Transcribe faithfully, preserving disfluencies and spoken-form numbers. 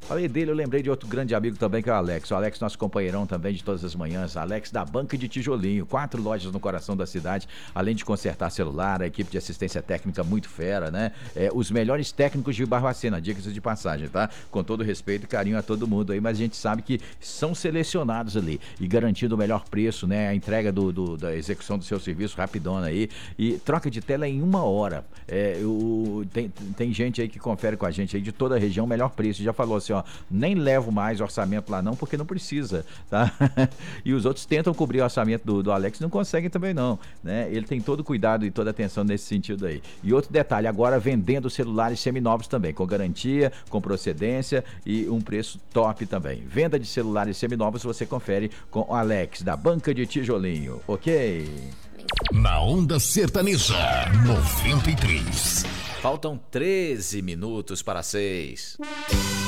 Falei dele, eu lembrei de outro grande amigo também, que é o Alex. O Alex, nosso companheirão também de todas as manhãs. Alex da Banca de Tijolinho. Quatro lojas no coração da cidade, além de consertar celular, a equipe de assistência técnica muito fera, né? É, os melhores técnicos de Barbacena, dicas de passagem, tá? Com todo respeito e carinho a todo mundo aí, mas a gente sabe que são selecionados ali e garantindo o melhor preço, né? A entrega do, do, da execução do seu serviço rapidona aí e troca de tela em uma hora. É, o, tem, tem gente aí que confere com a gente aí de toda a região, melhor preço. Já falou assim, ó, nem levo mais orçamento lá não, porque não precisa, tá? E os outros tentam cobrir o orçamento do, do Alex, não conseguem também não, né? Ele tem todo cuidado e toda atenção nesse sentido aí. E outro detalhe, agora vendendo celulares seminovos também, com garantia, com procedência e um preço top também. Venda de celulares seminovos você confere com o Alex, da Banca de Tijolinho, ok? Na Onda Sertaneja, noventa e três. Faltam treze minutos para seis.